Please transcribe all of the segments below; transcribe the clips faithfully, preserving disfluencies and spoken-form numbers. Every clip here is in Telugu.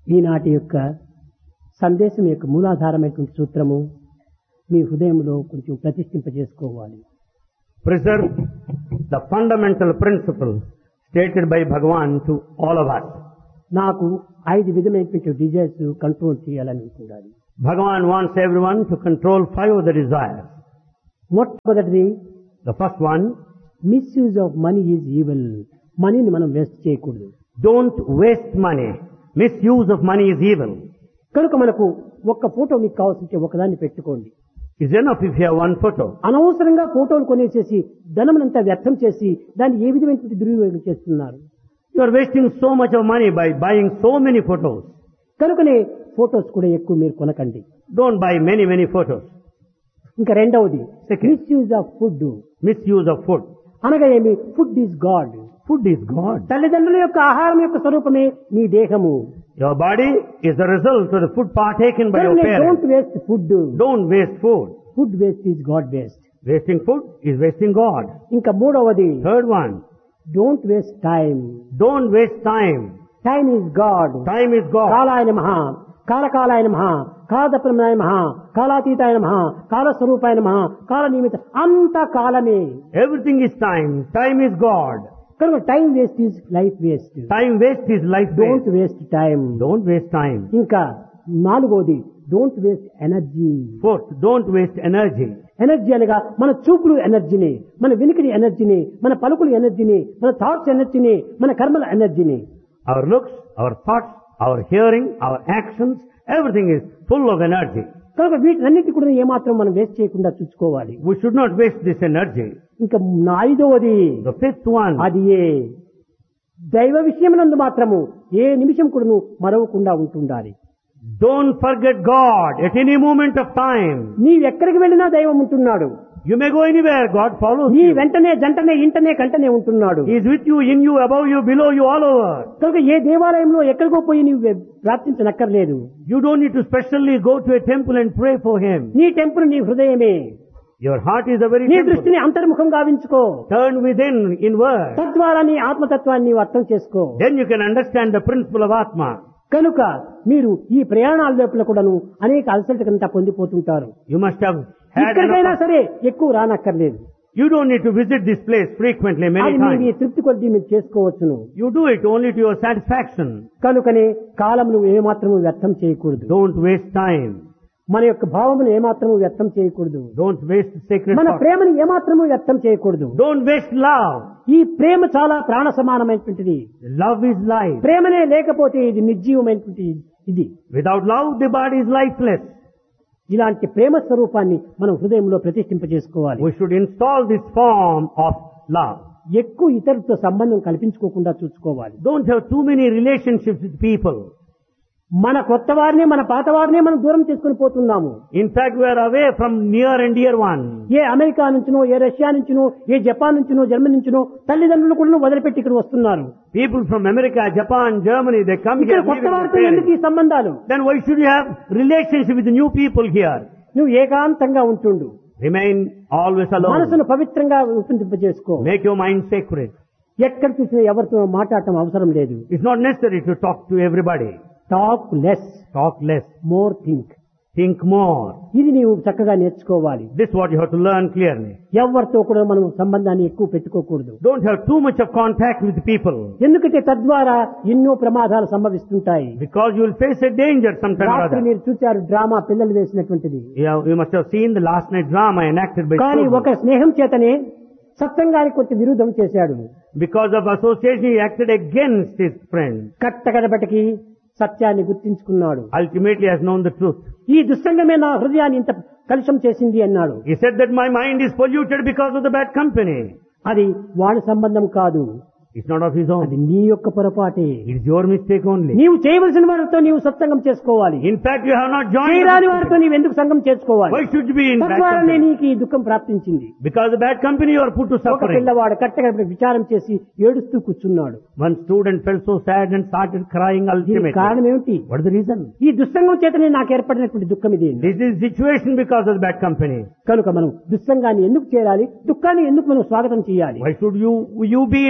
ఈనాటి యొక్క సందేశం యొక్క మూలాధారమైనటువంటి సూత్రము మీ హృదయంలో కొంచెం ప్రతిష్ఠింపజేసుకోవాలి. Preserve the fundamental principle stated by Bhagavan to all of us. నాకు ఐదు విధమైనటువంటి డిజైర్స్ కంట్రోల్ చేయాలని ఉండాలి. Bhagavan wants everyone to control five of the desires. మొట్టమొదటిది, The first one, misuse of money is evil. మనీని మనం వేస్ట్ చేయకూడదు. don't waste money. Misuse of money is evil. కనుక మనకు ఒక్క ఫోటో మీకు కావాల్సింటే ఒకదాన్ని పెట్టుకోండి. It's enough if you have one photo. అనవసరంగా ఫోటోలు కొనేసేసి ధనమునంతా వ్యర్థం చేసి దాన్ని ఏ విధమైనటువంటి దుర్వినియోగం చేస్తున్నారు. You are wasting so much of money by buying so many photos. కనుకనే ఫోటోస్ కూడా ఎక్కువ మీరు కొనకండి. Don't buy many, many photos. ఇంకా రెండవది, Second. Misuse of food. Misuse of food. అనగా ఏమి? Food is God. Food is God. తల్లిదండ్రుల యొక్క ఆహారం యొక్క స్వరూపమే నీ దేహము. Your body is the result of the food partaken by your don't parents. Waste food. Don't waste food. Food waste is God waste. Wasting food is wasting God. ఇంకా మూడవది, Third one, don't waste time. don't waste time. Time is God. Time is God. కాలాయ నమః, కాలకాలాయ నమః, కాలదప్రమాయ నమః, కాలాతీతాయ నమః, కాలస్వరూపాయ నమః, కాల నిమిత్త, అంత కాలమే. Everything is time. Time is God. కనుక time waste is life waste. Time waste is life don't waste. Waste time. Don't waste time. ఇంకా నాలుగోది, don't waste energy. Fourth, don't waste energy. Energy అనగా మన చూపులు ఎనర్జీని, మన వినికిడి ఎనర్జీని, మన పలుకులు ఎనర్జీని, మన థాట్స్ ఎనర్జీని, మన కర్మల ఎనర్జీని. Our looks, our thoughts, our hearing, our actions, everything is full of energy. కనుక వీటన్నిటి కూడా ఏమాత్రం మనం వేస్ట్ చేయకుండా చూసుకోవాలి. We should not waste this energy. ఇంకా ఐదవది, The fifth one, అది ఏ దైవ విషయమునందు మాత్రము ఏ నిమిషం కూడా మరవకుండా ఉంటుండాలి. don't forget God at any moment of time. నీవెక్కడికి వెళ్ళినా దైవం ఉంటున్నాడు. You may go anywhere, God follows నీ you. వెంటనే జంటనే ఇంటనే కంటనే ఉంటున్నాడు. He is with you, in you, above you, below you, all over. కనుక ఏ దేవాలయంలో ఎక్కడికో పోయి నీవు ప్రార్థించనక్కర్లేదు. You don't need to specially go to a temple and pray for Him. నీ టెంపుల్ నీ హృదయమే. Your heart is the very నీ temple. దృష్టిని అంతర్ముఖం గావించుకో. Turn within, inward. తద్వారా నీ ఆత్మతత్వాన్ని నీవు అర్థం చేసుకో. Then you can understand the principle of Atma. కనుక మీరు ఈ ప్రయాణాల లోపల కూడాను అనేక అలసటకంతా పొందిపోతుంటారు. You must have had ఎక్కడికైనా enough. సరే ఎక్కువ రానక్కర్లేదు. You don't need to visit this place frequently, many అది మీ times. తృప్తి కొద్ది మీరు చేసుకోవచ్చును. You do it only to your satisfaction. కనుకనే కాలమును ఏమాత్రము వ్యర్థం చేయకూడదు. Don't waste time. మన యొక్క భావమును ఏమాత్రము వ్యర్థం చేయకూడదు. Don't waste sacred మన thoughts. ప్రేమను ఏమాత్రము వ్యర్థం చేయకూడదు. Don't waste love. ఈ ప్రేమ చాలా ప్రాణ సమానమైనటువంటిది. Love is life. ప్రేమనే లేకపోతే ఇది నిర్జీవమైనటువంటి ఇది. Without love, the body is lifeless. ఇలాంటి ప్రేమ స్వరూపాన్ని మనం హృదయంలో ప్రతిష్ఠింపజేసుకోవాలి. We should install this form of love. ఎక్కువ ఇతరులతో సంబంధం కల్పించుకోకుండా చూసుకోవాలి. Don't have too many relationships with people. మన కొత్త వారిని మన పాత వారిని మనం దూరం చేసుకుని పోతున్నాము. In fact, we are away from near and dear one. A America నుంచినో, A Russia నుంచినో, A Japan నుంచినో, Germany నుంచినో తల్లిదండ్రులు కూడా వదిలిపెట్టి ఇక్కడ వస్తున్నారు. People from America, Japan, Germany, they come ఇక్కడ here. కొత్త living with వారితో ఎందుకు parents. ఈ సంబంధాలు? Then why should you have relationship with the new people here? నువ్వు ఏకాంతంగా ఉంటుండు. Remain always alone. మనసును పవిత్రంగా రూపొందింపజేసుకో. Make your mind sacred. ఎక్కడ చూసినా ఎవరితో మాట్లాడటం అవసరం లేదు. It's not necessary to talk to everybody. Talk less, Talk less. More think. Think more. ఇది నీవు చక్కగా నేర్చుకోవాలి. This is what you have to learn clearly. ఎవరితో కూడా మనం సంబంధాన్ని ఎక్కువ పెట్టుకోకూడదు. Don't have too much of contact with people, ఎందుకంటే తద్వారా ఎన్నో ప్రమాదాలు సంభవిస్తుంటాయి. because you will face a danger sometime or రాత్రి other. మీరు చూశారు డ్రామా పిల్లలు వేసినటువంటిది. You, have, you must have seen the last night drama enacted by కానీ children. ఒక స్నేహం చేతనే సత్సంగానికి కొంత విరుద్ధం చేశాడు. Because of association, he acted against his friend. కట్టకడపటికి సత్యాన్ని గుర్తించుకున్నాడు. Ultimately, has known the truth. ఈ దుస్సంగమే నా హృదయాన్ని ఇంత కలుషం చేసింది అన్నాడు. He said that my mind is polluted because of the bad company. అది వాడి సంబంధం కాదు, It's not of his అది own. నీ యొక్క పొరపాటే. It is your mistake only. నీవు చేయవలసిన వారితో నీవు సత్సంగం చేసుకోవాలి. In fact, you have not joined. చేయరాని the వారితో company. నీవు ఎందుకు సంఘం చేసుకోవాలి? Why should you be in bad తద్వారానే company? నీకు ఈ దుఃఖం ప్రాప్తించింది. Because the bad company you are put to ఒక suffering. పిల్లవాడు కట్టకడపటి విచారం చేసి ఏడుస్తూ కూర్చున్నాడు. One student felt so sad and started crying దీనికి ultimately. కారణం ఏమిటి? What is the reason? ఈ దుస్సంగం చేతనే నాకు ఏర్పడినటువంటి దుఃఖం ఇది. This is situation because of the bad company. కనుక మనం దుస్సంగాన్ని ఎందుకు చేయాలి? దుఃఖాన్ని ఎందుకు మనం స్వాగతం చేయాలి? Why should you you be in bad ఇది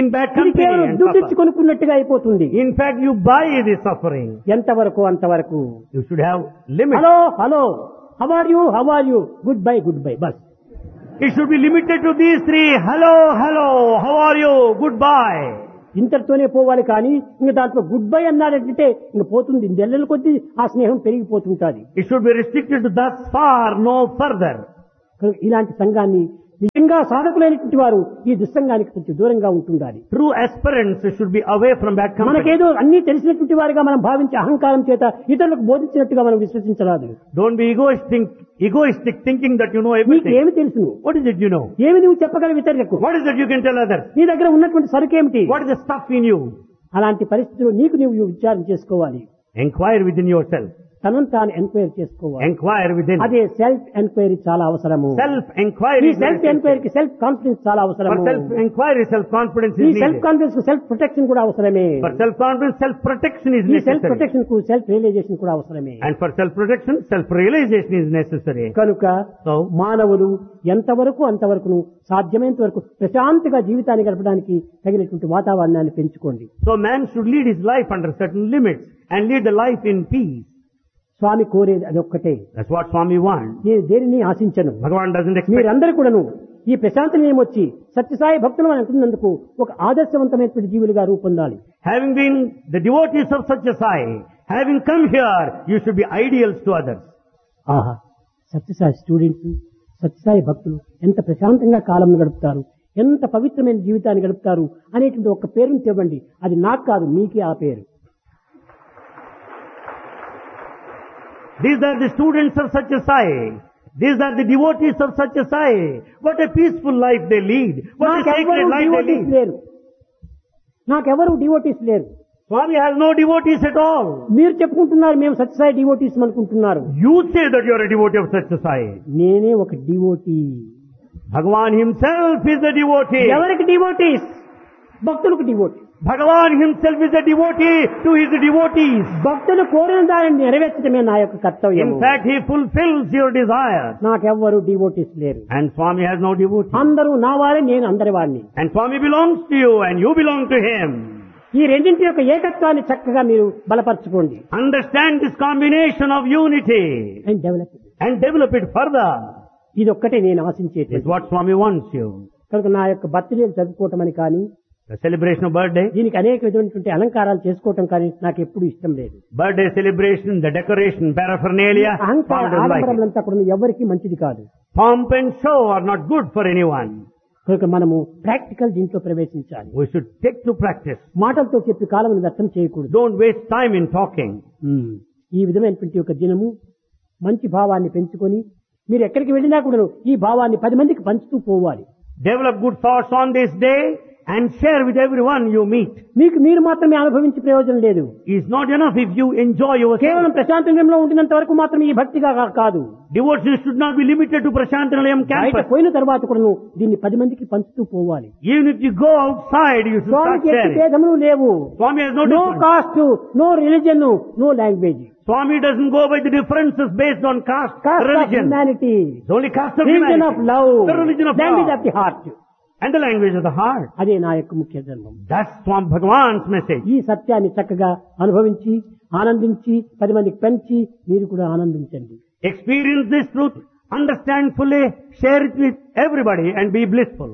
company కేవలం and దుడ్డిచ్చి suffer. కొనుక్కున్నట్టుగా అయిపోతుంది. In fact, you buy the suffering. ఎంతవరకు అంతవరకు. You should have limits. Hello hello how are you how are you good bye good bye bus. It should be limited to these three. Hello, hello, how are you? Goodbye. ఇంతటితోనే పోవాలి కానీ ఇంకా దాంట్లో గుడ్ బై అన్నాడంటే ఇంక పోతుంది. నెలల కొద్దీ ఆ స్నేహం పెరిగిపోతుంటుంది. It should be restricted to thus far, no further. ఇలాంటి సంఘాన్ని నిజంగా సాధకులైనటువంటి వారు ఈ దుస్సంగానికి కొంచెం దూరంగా ఉంటుండాలి. True aspirants should be away from that company. మనకేదో అన్ని తెలిసినటువంటి వారిగా మనం భావించి అహంకారం చేత ఇతరులకు బోధించినట్టుగా మనం విశ్వసించరాదు. Don't be egoistic, egoistic thinking that you know నీకు everything. ఏమి తెలుసు? What is it you know? ఏమి నువ్వు చెప్పగలవు ఇతరులకు? What is it you can tell others? నీ దగ్గర ఉన్నటువంటి సరుకేమిటి? What is the stuff in you? అలాంటి పరిస్థితుల్లో నీకు నువ్వు విచారం చేసుకోవాలి. Inquire within yourself. తనను తాను ఎంక్వైరీ చేసుకోవాలి. Inquire within. అదే సెల్ఫ్ ఎంక్వైరీ చాలా అవసరము. Self inquiry. ఈ సెల్ఫ్ ఎంక్వైరీకి సెల్ఫ్ కాన్ఫిడెన్స్ చాలా అవసరము. For self inquiry, self confidence ఈ is సెల్ఫ్ needed. కాన్ఫిడెన్స్ కు సెల్ఫ్ ప్రొటెక్షన్ కూడా అవసరమే. For self confidence, self protection is ఈ సెల్ఫ్ necessary. ప్రొటెక్షన్ కు సెల్ఫ్ రియలైజేషన్ కూడా అవసరమే. And for self protection, self realization is necessary. కనుక So, మానవులు ఎంతవరకు అంతవరకును సాధ్యమైనంత వరకు ప్రశాంతంగా జీవితాన్ని గడపడానికి తగినటువంటి వాతావరణాన్ని పెంచుకోండి. so man should lead his life under certain limits and lead the life in peace. స్వామి కోరేది అదొక్కటే. That's what Swami wants. నేను దేనిని ఆశించను. Bhagavan doesn't expect. మీరందరూ కూడాను ఈ ప్రశాంత నియమొచ్చి సత్యసాయి భక్తులు అంటున్నందుకు ఒక ఆదర్శవంతమైనటువంటి జీవులుగా రూపొందాలి. Having been the devotees of Satya Sai, having come here, you should be ideals to others. ఆహా, సత్యసాయి స్టూడెంట్స్, సత్యసాయి భక్తులు ఎంత ప్రశాంతంగా కాలం గడుపుతారు, ఎంత పవిత్రమైన జీవితాన్ని గడుపుతారు అనేటువంటి ఒక పేరుని తెవ్వండి. అది నాకు కాదు, మీకే ఆ పేరు. These are the students of Satya Sai. These are the devotees of Satya Sai. What a peaceful life they lead. What a sacred నాకెవరు life they డివోటీస్ lead. లేరు. నాకెవరు డివోటీస్ లేరు. Swami has no devotees at all. మీరు చెప్పుకుంటున్నారు మేము సత్యసాయి డివోటీస్ అనుకుంటున్నారు. You say that you are a devotee of Satya Sai. నేనే ఒక devotee. Bhagavan himself is a devotee. ఎవరికి డివోటీస్? భక్తులకు devotee. Bhagavan himself is a devotee to his devotees. భక్తులు కోరిన దానిని నెరవేర్చడమే నా యొక్క కర్తవ్యం. In fact, he fulfills your desire. నాకెవ్వరు devotees లేరు. And Swami has no devotee. అందరూ నా వారే, నేను అందరి వాడిని. And Swami belongs to you and you belong to him. ఈ రెండింటి యొక్క ఏకత్వాన్ని చక్కగా మీరు బలపరచుకోండి. Understand this combination of unity and develop and develop it further. ఇది ఒక్కటే నేను ఆశించేది. Is what Swami wants you. కనుక నా యొక్క బర్త్డేలు జరుపుకోవటం అని కానీ, The celebration of birthday, దీనికి అనేక విధమైనటువంటి అలంకారాలు చేసుకోవటం కానీ నాకు ఎప్పుడు ఇష్టం లేదు. birthday celebration, the decoration, paraphernalia, అహంకార Swami doesn't like it. ఆడంబరములంతా కూడా ఎవరికి మంచిది కాదు. Pomp and show are not good for anyone. కనుక మనము ప్రాక్టికల్ దీంట్లో ప్రవేశించాలి. We should take to practice. మాటలతో చెప్పి కాలం వ్యర్థం చేయకూడదు. Don't waste time in talking. ఉమ్. ఈ విధమైనటువంటి ఒక దినము మంచి భావాన్ని పెంచుకొని మీరు ఎక్కడికి వెళ్ళినా కూడా ఈ భావాన్ని పది మందికి పంచుతూ పోవాలి. Develop good thoughts on this day and share with everyone you meet. మీకు మీరు మాత్రమే అనుభవించే ప్రయోజనం లేదు. It's not enough if you enjoy yourself. కేవలం ప్రశాంతంలో ఉండినంత వరకు మాత్రం ఈ భక్తిగా కాదు. Devotion should not be limited to Prashanthanalayam బయట campus. పోయిన తర్వాత కూడా దీన్ని పది మందికి పంచుతూ పోవాలి. Even if you go outside, you should start స్వామికి ఎట్టి sharing. భేదములు లేవు. Swami has no no difference. Cost, no religion, no language. Swami doesn't go by the differences based on caste, cost of religion. Humanity, It's only caste of religion of humanity. Love, The religion of language love. Of the heart. And the language of the heart. అదే నా యొక్క ముఖ్య ధర్మం. That's Swami Bhagavan's message. ఈ సత్యాన్ని చక్కగా అనుభవించి ఆనందించి పది మందికి పెంచి మీరు కూడా ఆనందించండి. Experience this truth, understand fully, share it with everybody and be blissful.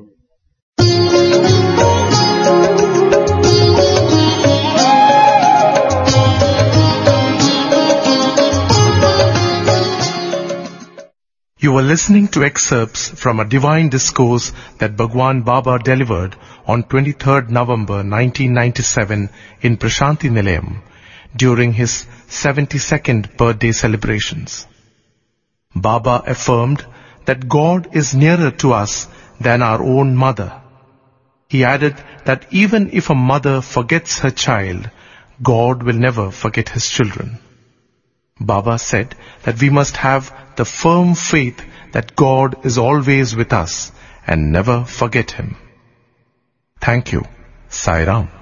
You were listening to excerpts from a divine discourse that Bhagwan Baba delivered on twenty-third November nineteen ninety-seven in Prashanthi Nilayam during his seventy-second birthday celebrations. Baba affirmed that God is nearer to us than our own mother. He added that even if a mother forgets her child, God will never forget his children. Baba said that we must have the firm faith that God is always with us and never forget him. Thank you. Sai Ram.